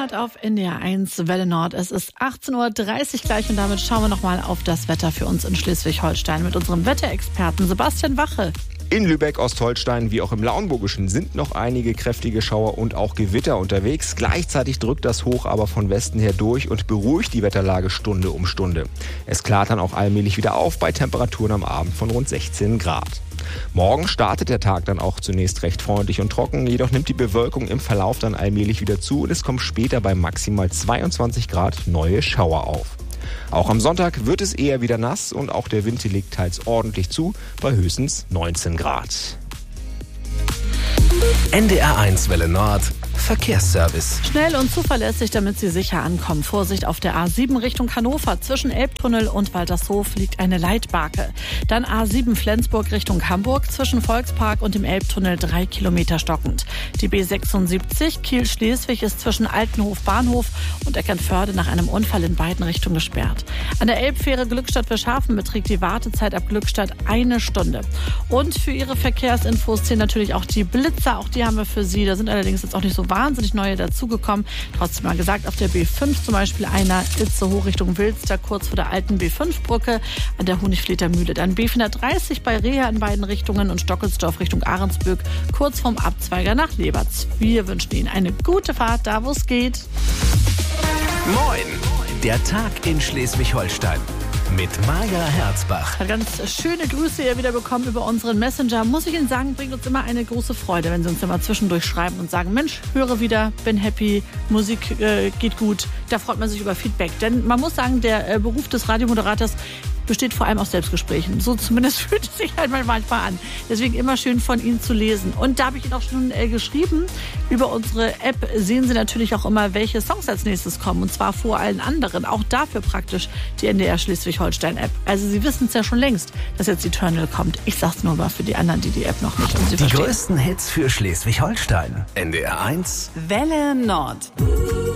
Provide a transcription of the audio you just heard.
Nord auf NDR 1 Welle Nord. Es ist 18.30 Uhr gleich und damit schauen wir nochmal auf das Wetter für uns in Schleswig-Holstein mit unserem Wetterexperten Sebastian Wache. In Lübeck, Ostholstein wie auch im Lauenburgischen sind noch einige kräftige Schauer und auch Gewitter unterwegs. Gleichzeitig drückt das Hoch aber von Westen her durch und beruhigt die Wetterlage Stunde um Stunde. Es klart dann auch allmählich wieder auf bei Temperaturen am Abend von rund 16 Grad. Morgen startet der Tag dann auch zunächst recht freundlich und trocken, jedoch nimmt die Bewölkung im Verlauf dann allmählich wieder zu und es kommen später bei maximal 22 Grad neue Schauer auf. Auch am Sonntag wird es eher wieder nass und auch der Wind legt teils ordentlich zu, bei höchstens 19 Grad. NDR 1 Welle Nord Verkehrsservice. Schnell und zuverlässig, damit Sie sicher ankommen. Vorsicht auf der A7 Richtung Hannover. Zwischen Elbtunnel und Waltershof liegt eine Leitbarke. Dann A7 Flensburg Richtung Hamburg. Zwischen Volkspark und dem Elbtunnel 3 Kilometer stockend. Die B76 Kiel-Schleswig ist zwischen Altenhof Bahnhof und Eckernförde nach einem Unfall in beiden Richtungen gesperrt. An der Elbfähre Glückstadt-Wilschafen beträgt die Wartezeit ab Glückstadt 1 Stunde. Und für Ihre Verkehrsinfos zählen natürlich auch die Blitzer. Auch die haben wir für Sie. Da sind allerdings jetzt auch nicht so wahnsinnig neue dazugekommen. Trotzdem mal gesagt, auf der B5 zum Beispiel einer Itzehoe Richtung Wilster, kurz vor der alten B5-Brücke an der Honigfleter Mühle. Dann B430 bei Reha in beiden Richtungen und Stockelsdorf Richtung Ahrensböck, kurz vorm Abzweiger nach Leberz. Wir wünschen Ihnen eine gute Fahrt, da wo es geht. Moin! Der Tag in Schleswig-Holstein. Mit Maja Herzbach. Ganz schöne Grüße ihr wieder bekommen über unseren Messenger. Muss ich Ihnen sagen, bringt uns immer eine große Freude, wenn Sie uns immer zwischendurch schreiben und sagen, Mensch, höre wieder, bin happy, Musik geht gut. Da freut man sich über Feedback. Denn man muss sagen, der Beruf des Radiomoderators besteht vor allem aus Selbstgesprächen. So zumindest fühlt es sich halt manchmal an. Deswegen immer schön von Ihnen zu lesen. Und da habe ich Ihnen auch schon geschrieben, über unsere App sehen Sie natürlich auch immer, welche Songs als nächstes kommen. Und zwar vor allen anderen. Auch dafür praktisch die NDR Schleswig-Holstein-App. Also Sie wissen es ja schon längst, dass jetzt die Eternal kommt. Ich sag's nur mal für die anderen, die App noch nicht. Und Sie die verstehen. Größten Hits für Schleswig-Holstein. NDR 1 Welle Nord.